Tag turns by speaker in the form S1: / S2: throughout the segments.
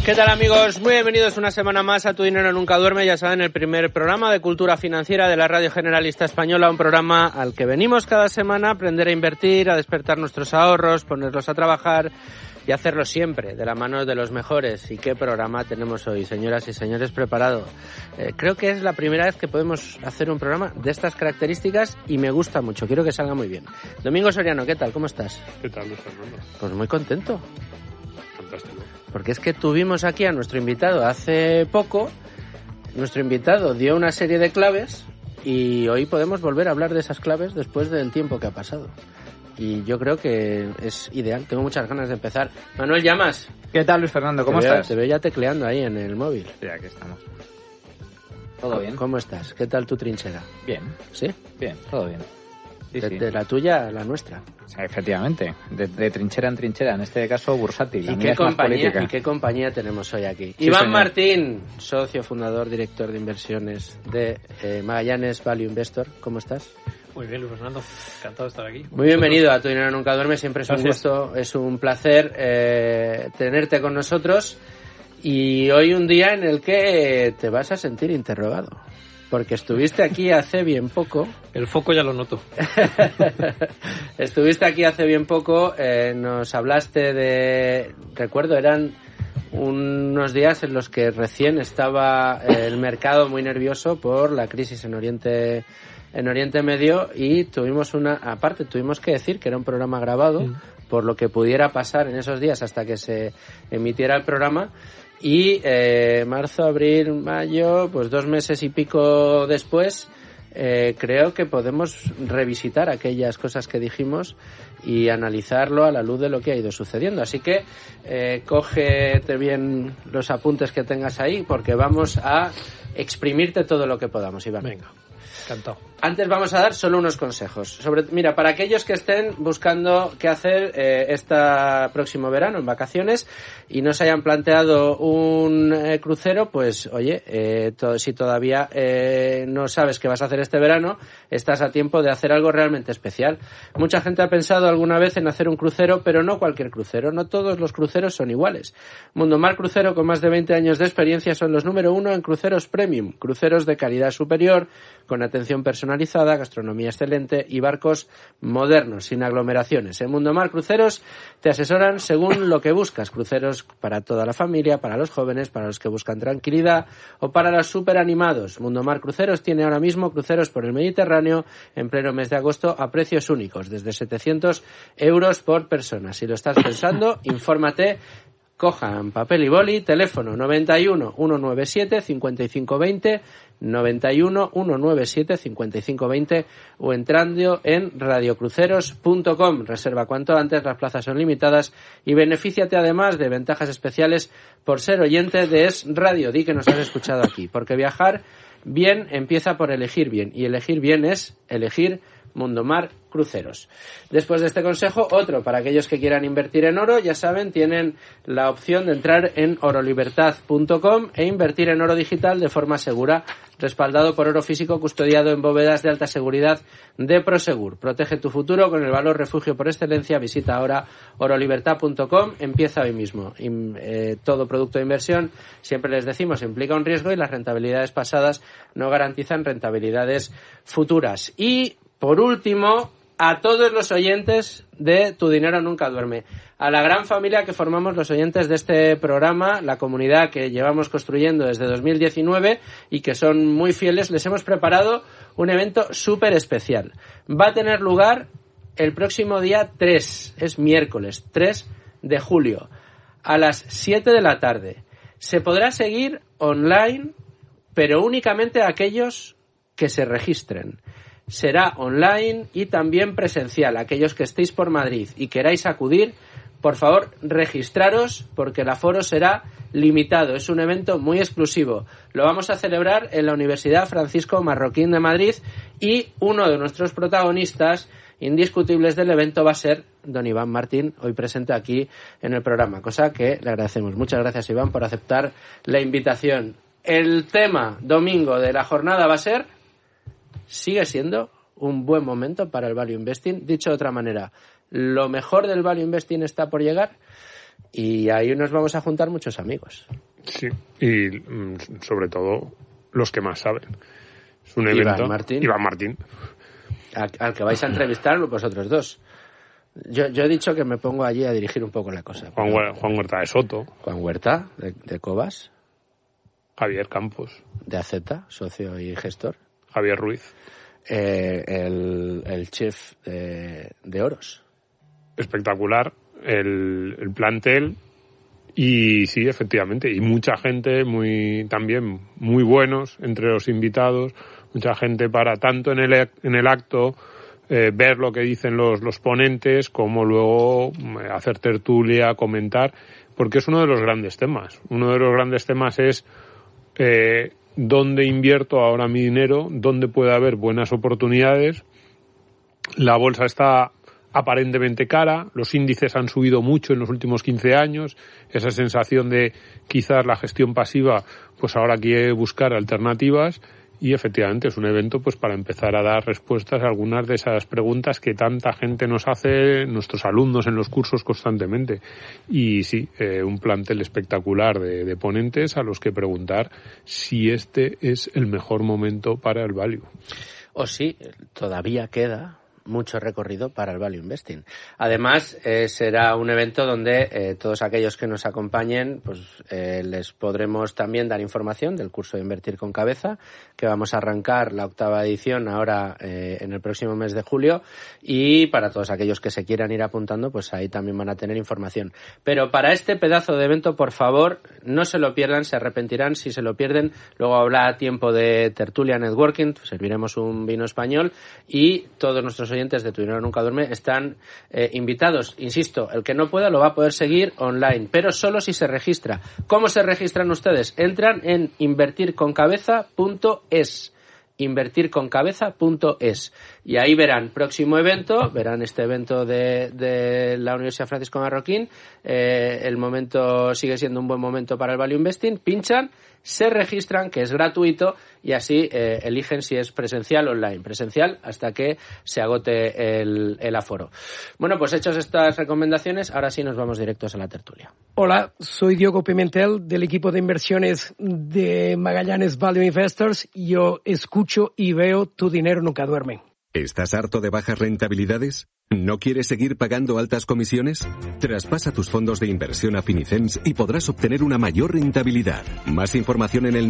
S1: ¿Qué tal, amigos? Muy bienvenidos una semana más a Tu Dinero Nunca Duerme. Ya saben, el primer programa de cultura financiera de la Radio Generalista Española, un programa al que venimos cada semana a aprender a invertir, a despertar nuestros ahorros, ponerlos a trabajar y hacerlo siempre de la mano de los mejores. ¿Y qué programa tenemos hoy, señoras y señores? Preparado. Creo que es la primera vez que podemos hacer un programa de estas características y me gusta mucho. Quiero que salga muy bien. Domingo Soriano, ¿qué tal? ¿Cómo estás?
S2: ¿Qué tal, Luis Fernando?
S1: Pues muy contento.
S2: Fantástico.
S1: Porque es que tuvimos aquí a nuestro invitado hace poco. Nuestro invitado dio una serie de claves y hoy podemos volver a hablar de esas claves después del tiempo que ha pasado. Y yo creo que es ideal. Tengo muchas ganas de empezar. Manuel Llamas.
S3: ¿Qué tal, Luis Fernando? ¿Cómo estás?
S1: Te veo ya tecleando ahí en el móvil.
S3: Sí, aquí estamos. ¿Todo bien?
S1: ¿Cómo estás? ¿Qué tal tu trinchera?
S3: Bien.
S1: ¿Sí?
S3: Bien, todo bien. Sí,
S1: de la tuya a la nuestra.
S3: O sea, efectivamente, de trinchera en trinchera, en este caso bursátil.
S1: ¿Y qué compañía tenemos hoy aquí?
S3: Sí,
S1: Iván
S3: señor.
S1: Martín, socio, fundador, director de inversiones de Magallanes Value Investor. ¿Cómo estás?
S2: Muy bien, Luis Fernando. Encantado de estar aquí.
S1: Muy bienvenido a Tu Dinero Nunca Duerme. Siempre es un
S2: Gracias.
S1: gusto, es un placer tenerte con nosotros. Y hoy un día en el que te vas a sentir interrogado. Porque estuviste aquí hace bien poco.
S2: El foco ya lo noto.
S1: Estuviste aquí hace bien poco, nos hablaste de... Recuerdo, eran unos días en los que recién estaba el mercado muy nervioso por la crisis en Oriente Medio y tuvimos que decir que era un programa grabado por lo que pudiera pasar en esos días hasta que se emitiera el programa. Y marzo, abril, mayo, pues 2 meses y pico después, creo que podemos revisitar aquellas cosas que dijimos y analizarlo a la luz de lo que ha ido sucediendo. Así que cógete bien los apuntes que tengas ahí porque vamos a exprimirte todo lo que podamos, Iván.
S2: Venga, encantado.
S1: Antes vamos a dar solo unos consejos. Mira, para aquellos que estén buscando qué hacer este próximo verano en vacaciones y no se hayan planteado un crucero, pues oye, si todavía no sabes qué vas a hacer este verano, estás a tiempo de hacer algo realmente especial. Mucha gente ha pensado alguna vez en hacer un crucero, pero no cualquier crucero. No todos los cruceros son iguales. Mundomar Crucero, con más de 20 años de experiencia, son los número 1 en cruceros premium, cruceros de calidad superior, con atención personalizada, gastronomía excelente y barcos modernos, sin aglomeraciones. En Mundomar Cruceros te asesoran según lo que buscas. Cruceros para toda la familia, para los jóvenes, para los que buscan tranquilidad o para los superanimados. Mundomar Cruceros tiene ahora mismo cruceros por el Mediterráneo en pleno mes de agosto a precios únicos, desde 700 euros por persona. Si lo estás pensando, infórmate. Cojan papel y boli, teléfono 91 197 5520, 91 197 5520 o entrando en radiocruceros.com. Reserva cuanto antes, las plazas son limitadas y benefíciate además de ventajas especiales por ser oyente de Es Radio. Di que nos has escuchado aquí, porque viajar bien empieza por elegir bien y elegir bien es elegir Mundomar Cruceros. Después de este consejo, otro para aquellos que quieran invertir en oro, ya saben, tienen la opción de entrar en orolibertad.com e invertir en oro digital de forma segura, respaldado por oro físico custodiado en bóvedas de alta seguridad de Prosegur. Protege tu futuro con el valor refugio por excelencia. Visita ahora orolibertad.com. Empieza hoy mismo. Todo producto de inversión, siempre les decimos, implica un riesgo y las rentabilidades pasadas no garantizan rentabilidades futuras. Y por último, a todos los oyentes de Tu Dinero Nunca Duerme, a la gran familia que formamos los oyentes de este programa, la comunidad que llevamos construyendo desde 2019 y que son muy fieles, les hemos preparado un evento súper especial. Va a tener lugar el próximo día 3, es miércoles 3 de julio, a las 7 de la tarde. Se podrá seguir online, pero únicamente a aquellos que se registren. Será online y también presencial. Aquellos que estéis por Madrid y queráis acudir, por favor, registraros porque el aforo será limitado. Es un evento muy exclusivo. Lo vamos a celebrar en la Universidad Francisco Marroquín de Madrid y uno de nuestros protagonistas indiscutibles del evento va a ser don Iván Martín, hoy presente aquí en el programa, cosa que le agradecemos. Muchas gracias, Iván, por aceptar la invitación. El tema domingo de la jornada va a ser... Sigue siendo un buen momento para el value investing. Dicho de otra manera, ¿lo mejor del value investing está por llegar? Y ahí nos vamos a juntar muchos amigos.
S4: Sí, y sobre todo los que más saben. Es un evento. Iván Martín.
S1: Al que vais a entrevistar vosotros dos. Yo he dicho que me pongo allí a dirigir un poco la cosa.
S4: Juan Huerta de Soto.
S1: Juan Huerta, de Cobas.
S4: Javier Campos.
S1: De AZ, socio y gestor.
S4: Javier Ruiz.
S1: El chef de Oros.
S4: Espectacular el plantel. Y sí, efectivamente, y mucha gente también muy buenos entre los invitados, mucha gente para tanto en el acto ver lo que dicen los ponentes, como luego hacer tertulia, comentar, porque es uno de los grandes temas. Uno de los grandes temas es dónde invierto ahora mi dinero, dónde puede haber buenas oportunidades. La bolsa está aparentemente cara, los índices han subido mucho en los últimos 15 años, esa sensación de quizás la gestión pasiva, pues ahora quiere buscar alternativas, y efectivamente es un evento pues para empezar a dar respuestas a algunas de esas preguntas que tanta gente nos hace, nuestros alumnos en los cursos constantemente. Y sí, un plantel espectacular de ponentes a los que preguntar si este es el mejor momento para el value.
S1: O sí, todavía queda mucho recorrido para el Value Investing. Además, será un evento donde todos aquellos que nos acompañen, pues les podremos también dar información del curso de Invertir con Cabeza, que vamos a arrancar la 8ª edición ahora en el próximo mes de julio, y para todos aquellos que se quieran ir apuntando, pues ahí también van a tener información. Pero para este pedazo de evento, por favor, no se lo pierdan, se arrepentirán si se lo pierden. Luego habrá tiempo de tertulia networking, serviremos un vino español, y todos nuestros oyentes de Tu Dinero Nunca Duerme están invitados. Insisto, el que no pueda lo va a poder seguir online, pero solo si se registra. ¿Cómo se registran ustedes? Entran en invertirconcabeza.es. invertirconcabeza.es y ahí verán próximo evento, verán este evento de la Universidad Francisco Marroquín. El momento sigue siendo un buen momento para el Value Investing. Pinchan, se registran, que es gratuito, y así eligen si es presencial o online. Presencial hasta que se agote el aforo. Bueno, pues hechas estas recomendaciones, ahora sí nos vamos directos a la tertulia.
S5: Hola, soy Diogo Pimentel del equipo de inversiones de Magallanes Value Investors. Yo escucho y veo Tu Dinero Nunca Duerme.
S6: ¿Estás harto de bajas rentabilidades? ¿No quieres seguir pagando altas comisiones? Traspasa tus fondos de inversión a Finicens y podrás obtener una mayor rentabilidad. Más información en el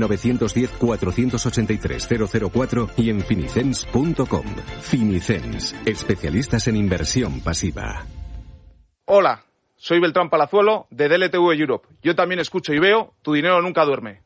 S6: 910-483-004 y en finicens.com. Finicens, especialistas en inversión pasiva.
S7: Hola, soy Beltrán Palazuelo de DLTV Europe. Yo también escucho y veo Tu Dinero Nunca Duerme.